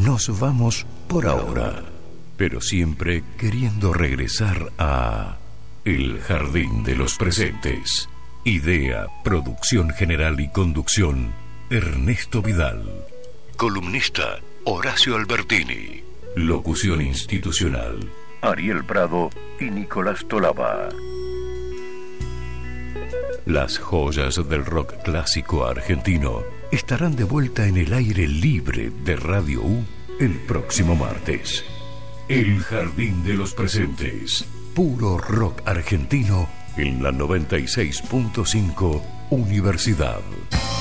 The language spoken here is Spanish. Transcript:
nos vamos por ahora, pero siempre queriendo regresar a El Jardín de los Presentes. Idea, producción general y conducción, Ernesto Vidal. Columnista, Horacio Albertini. Locución institucional, Ariel Prado y Nicolás Tolaba. Las joyas del rock clásico argentino estarán de vuelta en el aire libre de Radio U el próximo martes. El Jardín de los Presentes, puro rock argentino en la 96.5 Universidad.